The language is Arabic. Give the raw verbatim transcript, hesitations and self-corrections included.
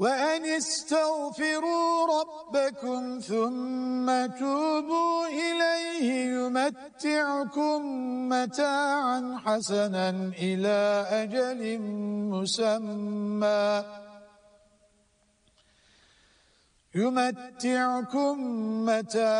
وأن استغفروا ربكم ثم توبوا إليه يمتعكم متاعا حسنا إلى أجل مسمى يمتعكم متاعا